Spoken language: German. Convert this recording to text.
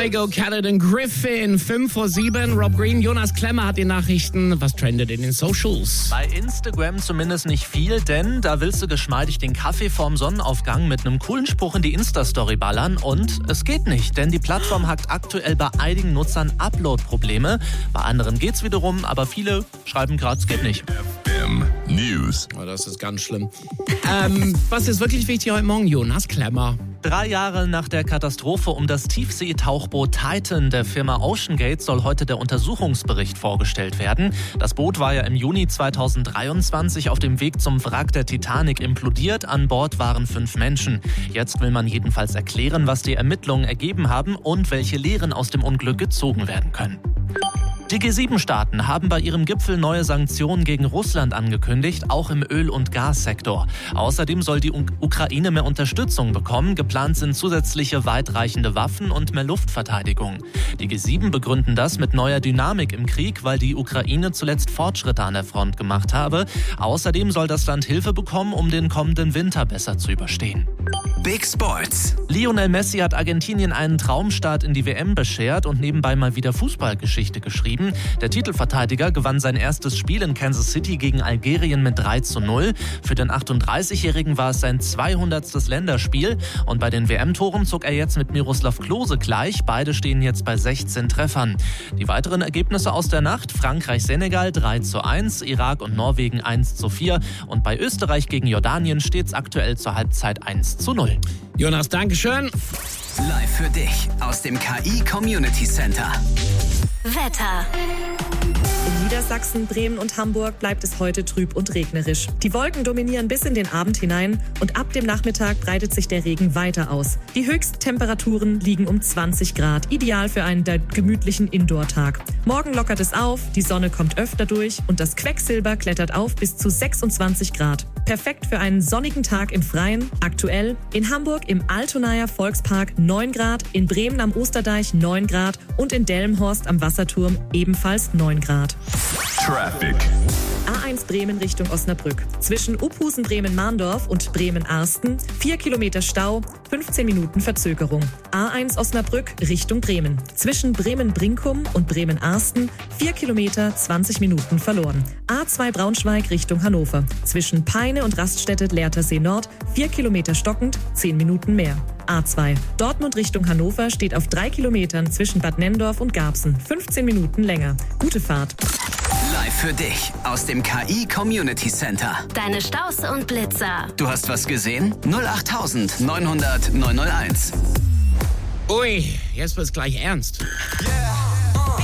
Fuego, Caledon Griffin, 5:07. Rob Green, Jonas Klemmer hat die Nachrichten. Was trendet in den Socials? Bei Instagram zumindest nicht viel, denn da willst du geschmeidig den Kaffee vorm Sonnenaufgang mit einem coolen Spruch in die Insta-Story ballern und es geht nicht, denn die Plattform hat aktuell bei einigen Nutzern Upload-Probleme. Bei anderen geht's wiederum, aber viele schreiben gerade, es geht nicht. News. Oh, das ist ganz schlimm. Was ist wirklich wichtig heute Morgen, Jonas Klemmer? 3 Jahre nach der Katastrophe um das Tiefseetauchboot Titan der Firma OceanGate soll heute der Untersuchungsbericht vorgestellt werden. Das Boot war ja im Juni 2023 auf dem Weg zum Wrack der Titanic implodiert. An Bord waren 5 Menschen. Jetzt will man jedenfalls erklären, was die Ermittlungen ergeben haben und welche Lehren aus dem Unglück gezogen werden können. Die G7-Staaten haben bei ihrem Gipfel neue Sanktionen gegen Russland angekündigt, auch im Öl- und Gassektor. Außerdem soll die Ukraine mehr Unterstützung bekommen. Geplant sind zusätzliche weitreichende Waffen und mehr Luftverteidigung. Die G7 begründen das mit neuer Dynamik im Krieg, weil die Ukraine zuletzt Fortschritte an der Front gemacht habe. Außerdem soll das Land Hilfe bekommen, um den kommenden Winter besser zu überstehen. Big Sports. Lionel Messi hat Argentinien einen Traumstart in die WM beschert und nebenbei mal wieder Fußballgeschichte geschrieben. Der Titelverteidiger gewann sein erstes Spiel in Kansas City gegen Algerien mit 3:0. Für den 38-Jährigen war es sein 200. Länderspiel und bei den WM-Toren zog er jetzt mit Miroslav Klose gleich. Beide stehen jetzt bei 16 Treffern. Die weiteren Ergebnisse aus der Nacht: Frankreich-Senegal 3:1, Irak und Norwegen 1:4 und bei Österreich gegen Jordanien steht es aktuell zur Halbzeit 1:0. Jonas, Dankeschön. Live für dich aus dem KI Community Center. Wetter. In Niedersachsen, Bremen und Hamburg bleibt es heute trüb und regnerisch. Die Wolken dominieren bis in den Abend hinein und ab dem Nachmittag breitet sich der Regen weiter aus. Die Höchsttemperaturen liegen um 20 Grad, ideal für einen gemütlichen Indoor-Tag. Morgen lockert es auf, die Sonne kommt öfter durch und das Quecksilber klettert auf bis zu 26 Grad. Perfekt für einen sonnigen Tag im Freien. Aktuell in Hamburg im Altonaer Volkspark 9 Grad, in Bremen am Osterdeich 9 Grad und in Delmenhorst am Wasserturm ebenfalls 9 Grad. Traffic. A1 Bremen Richtung Osnabrück. Zwischen Uphusen-Bremen-Mahndorf und Bremen-Arsten 4 Kilometer Stau, 15 Minuten Verzögerung. A1 Osnabrück Richtung Bremen. Zwischen Bremen-Brinkum und Bremen-Arsten 4 Kilometer, 20 Minuten verloren. A2 Braunschweig Richtung Hannover. Zwischen Peine und Raststätte Lehrtersee Nord 4 Kilometer stockend, 10 Minuten mehr. A2 Dortmund Richtung Hannover steht auf 3 Kilometern zwischen Bad Nenndorf und Garbsen. 15 Minuten länger. Gute Fahrt. Live für dich aus dem KI Community Center. Deine Staus und Blitzer. Du hast was gesehen? 08900 901. Ui, jetzt wird's gleich ernst. Yeah.